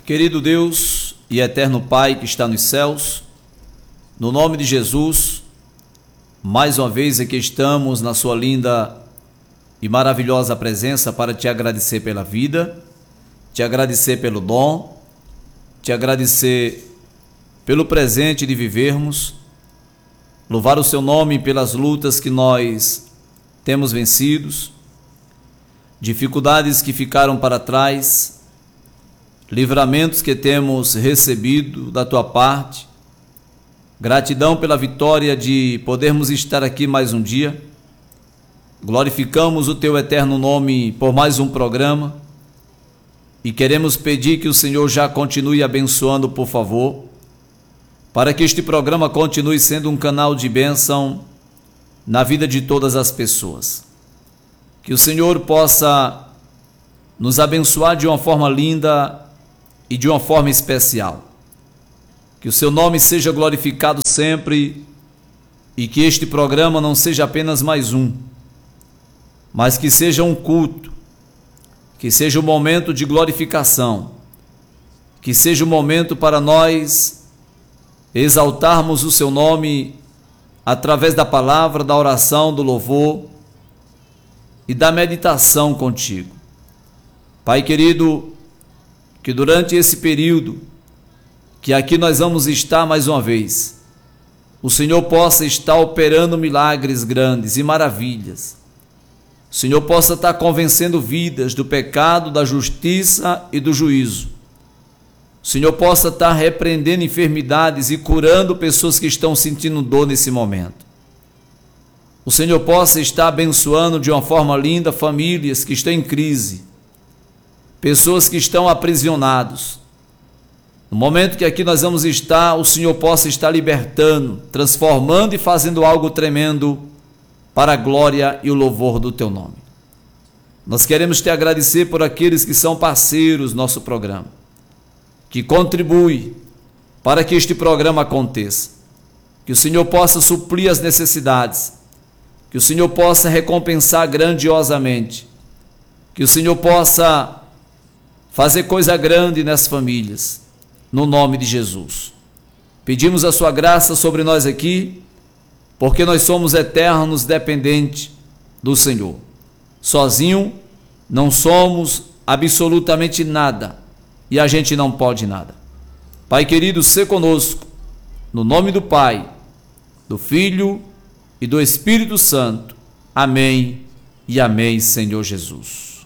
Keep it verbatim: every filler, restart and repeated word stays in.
Querido Deus e eterno Pai que está nos céus, no nome de Jesus, mais uma vez aqui estamos na sua linda e maravilhosa presença para te agradecer pela vida, te agradecer pelo dom, te agradecer pelo presente de vivermos, louvar o seu nome pelas lutas que nós temos vencidos, dificuldades que ficaram para trás, livramentos que temos recebido da tua parte, gratidão pela vitória de podermos estar aqui mais um dia. Glorificamos o teu eterno nome por mais um programa e queremos pedir que o Senhor já continue abençoando, por favor, para que este programa continue sendo um canal de bênção na vida de todas as pessoas. Que o Senhor possa nos abençoar de uma forma linda e de uma forma especial. Que o seu nome seja glorificado sempre e que este programa não seja apenas mais um, mas que seja um culto, que seja um momento de glorificação, que seja um momento para nós exaltarmos o seu nome através da palavra, da oração, do louvor e da meditação contigo. Pai querido, que durante esse período que aqui nós vamos estar mais uma vez, o Senhor possa estar operando milagres grandes e maravilhas. O Senhor possa estar convencendo vidas do pecado, da justiça e do juízo. O Senhor possa estar repreendendo enfermidades e curando pessoas que estão sentindo dor nesse momento. O Senhor possa estar abençoando de uma forma linda famílias que estão em crise, pessoas que estão aprisionados. No momento que aqui nós vamos estar, o Senhor possa estar libertando, transformando e fazendo algo tremendo para a glória e o louvor do teu nome. Nós queremos te agradecer por aqueles que são parceiros do nosso programa, que contribuem para que este programa aconteça. Que o Senhor possa suprir as necessidades, que o Senhor possa recompensar grandiosamente, que o Senhor possa fazer coisa grande nas famílias, no nome de Jesus. Pedimos a sua graça sobre nós aqui, porque nós somos eternos dependentes do Senhor. Sozinho não somos absolutamente nada e a gente não pode nada. Pai querido, sê conosco, no nome do Pai, do Filho e do Espírito Santo. Amém e amém, Senhor Jesus.